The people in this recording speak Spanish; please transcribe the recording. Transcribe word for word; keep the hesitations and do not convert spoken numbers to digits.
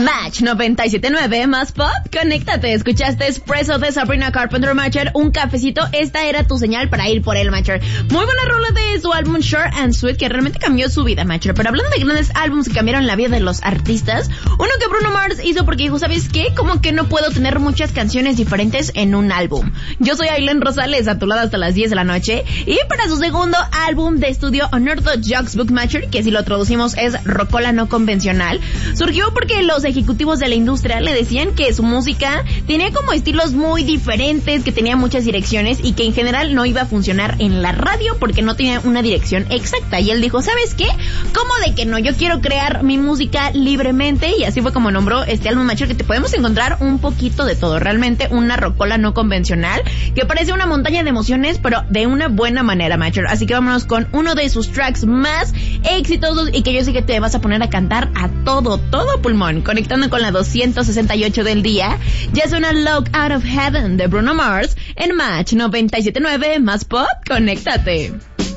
Match noventa y siete punto nueve más pop, conéctate. Escuchaste Espresso de Sabrina Carpenter, Matcher, un cafecito. Esta era tu señal para ir por él, Matcher. Muy buena rola de su álbum Short and Sweet, que realmente cambió su vida, Matcher. Pero hablando de grandes álbumes que cambiaron la vida de los artistas, uno que Bruno Mars hizo porque dijo, ¿sabes qué? Como que no puedo tener muchas canciones diferentes en un álbum. Yo soy Aileen Rosales, a tu lado hasta las diez de la noche, y para su segundo álbum de estudio, Unorthodox Book Matcher, que si lo traducimos es rocola no convencional, surgió porque los ejecutivos de la industria le decían que su música tenía como estilos muy diferentes, que tenía muchas direcciones y que en general no iba a funcionar en la radio porque no tenía una dirección exacta. Y él dijo, ¿sabes qué? ¿Cómo de que no? Yo quiero crear mi música libremente, y así fue como nombró este álbum Matcher, que te podemos encontrar un poquito de todo, realmente una rocola no convencional que parece una montaña de emociones, pero de una buena manera, Matcher. Así que vámonos con uno de sus tracks más exitosos y que yo sé que te vas a poner a cantar a todo, todo pulmón. Conectando con la doscientos sesenta y ocho del día, ya suena Lock Out of Heaven de Bruno Mars en Match noventa y siete punto nueve más pop, conéctate.